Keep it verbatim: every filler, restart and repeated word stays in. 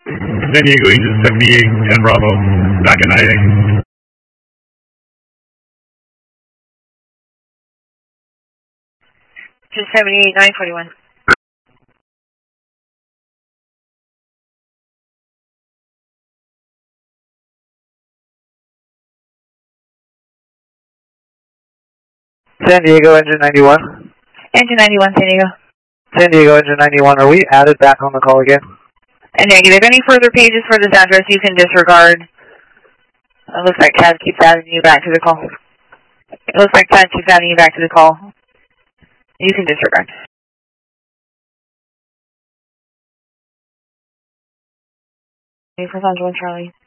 San Diego, Agent seventy-eight, ten Bravo, back at nine. Agent seventy-eight, nine forty-one. San Diego, engine ninety-one. Engine ninety-one, San Diego. San Diego, engine ninety-one, are we added back on the call again? And negative. Any further pages for this address you can disregard. It looks like Chad keeps adding you back to the call. It looks like Chad keeps adding you back to the call. You can disregard. For Sandra and Charlie.